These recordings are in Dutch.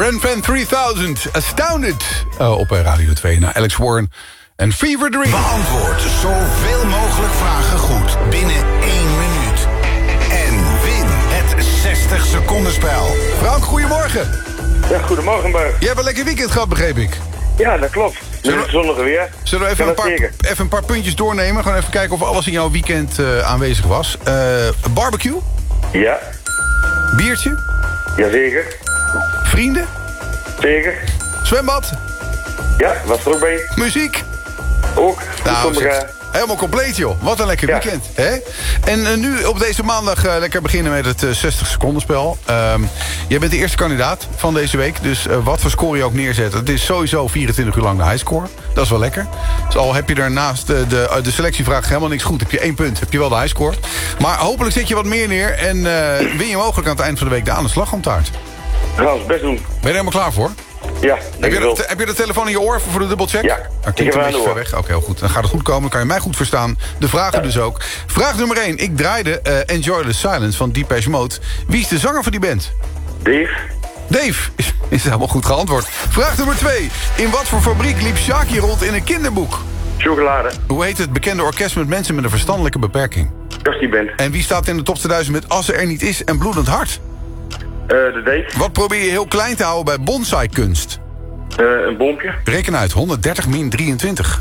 Ren Fan 3000, Astounded. Op Radio 2 naar Alex Warren en Fever Dream. Beantwoord zoveel mogelijk vragen goed binnen 1 minuut. En win het 60 seconden spel. Frank, goedemorgen. Ja, goedemorgen, Bart. Je hebt een lekker weekend gehad, begreep ik. Ja, dat klopt. Met het zonnige weer. Zullen we even een paar puntjes doornemen? Gewoon even kijken of alles in jouw weekend aanwezig was. Barbecue? Ja. Biertje? Jazeker. Vrienden? Zeker. Zwembad? Ja, was er ook bij. Muziek? Ook. Helemaal compleet, joh. Wat een lekker weekend. Hè? En nu op deze maandag lekker beginnen met het 60 seconden spel. Jij bent de eerste kandidaat van deze week. Dus wat voor score je ook neerzet. Het is sowieso 24 uur lang de highscore. Dat is wel lekker. Dus al heb je er naast de selectievraag helemaal niks goed. Heb je 1 punt. Heb je wel de highscore. Maar hopelijk zet je wat meer neer. En win je mogelijk aan het eind van de week de aan de slagroomtaart. We gaan ons best doen. Ben je er helemaal klaar voor? Ja, heb je de telefoon in je oor voor de dubbelcheck? Ja, ik heb een beetje ver weg. Oké, heel goed. Dan gaat het goed komen. Kan je mij goed verstaan. De vragen dus ook. Vraag nummer 1. Ik draaide Enjoy the Silence van Depeche Mode. Wie is de zanger van die band? Dave. Is helemaal goed geantwoord. Vraag nummer 2. In wat voor fabriek liep Shaki rond in een kinderboek? Chocolade. Hoe heet het bekende orkest met mensen met een verstandelijke beperking? Dusty Band. En wie staat in de top 2000 met Als ze er niet is en Bloedend Hart? De Dave. Wat probeer je heel klein te houden bij bonsai-kunst? Een boompje. Reken uit, 130 min 23.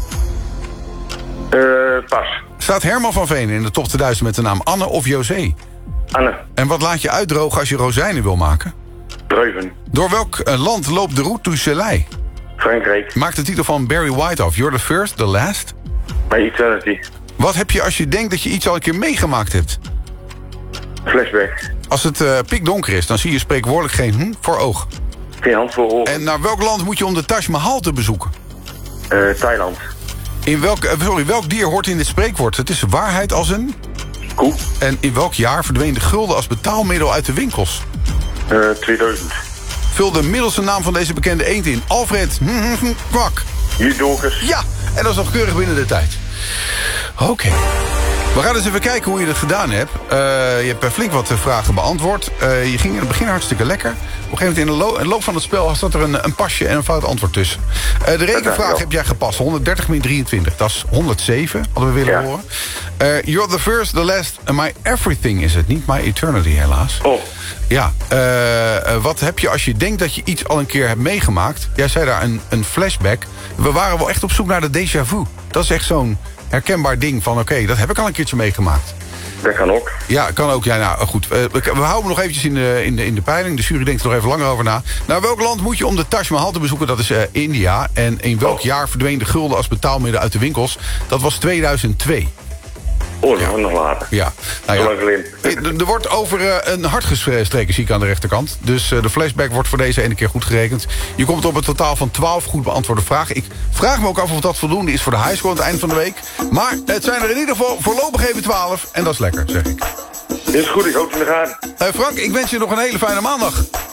Pas. Staat Herman van Veen in de top 2000 met de naam Anne of José? Anne. En wat laat je uitdrogen als je rozijnen wil maken? Druiven. Door welk land loopt de route du Soleil? Frankrijk. Maak de titel van Barry White af. You're the first, the last? My Eternity. Wat heb je als je denkt dat je iets al een keer meegemaakt hebt? Flashback. Als het pikdonker is, dan zie je spreekwoordelijk geen voor oog. Geen hand voor ogen. En naar welk land moet je om de Taj Mahal te bezoeken? Thailand. Welk dier hoort in dit spreekwoord? Het is waarheid als een... Koe. En in welk jaar verdween de gulden als betaalmiddel uit de winkels? 2000. Vul de middelste naam van deze bekende eend in. Alfred Kwak. Judokus. Ja, en dat is nog keurig binnen de tijd. Oké. We gaan eens even kijken hoe je dat gedaan hebt. Je hebt flink wat vragen beantwoord. Je ging in het begin hartstikke lekker. Op een gegeven moment in de loop van het spel zat er een pasje en een fout antwoord tussen. De rekenvraag heb jij gepast. 130 min 23. Dat is 107, hadden we willen horen. You're the first, the last, my everything is het. Niet my eternity, helaas. Oh. Ja, wat heb je als je denkt dat je iets al een keer hebt meegemaakt? Jij zei daar een flashback. We waren wel echt op zoek naar de déjà vu. Dat is echt zo'n herkenbaar ding van oké, dat heb ik al een keertje meegemaakt. Dat kan ook. Ja, kan ook. Ja, nou goed. We houden nog eventjes in de peiling. De jury denkt er nog even langer over na. Nou, welk land moet je om de Taj Mahal te bezoeken? Dat is India. En in welk jaar verdween de gulden als betaalmiddel uit de winkels? Dat was 2002. Oh, dat nog later. Ja. Nou ja. Er wordt over een hart gestreken, zie ik aan de rechterkant. Dus de flashback wordt voor deze ene keer goed gerekend. Je komt op een totaal van 12 goed beantwoorde vragen. Ik vraag me ook af of dat voldoende is voor de highscore aan het eind van de week. Maar het zijn er in ieder geval voorlopig even 12. En dat is lekker, zeg ik. Is goed, ik hoop het in de gaten. Frank, ik wens je nog een hele fijne maandag.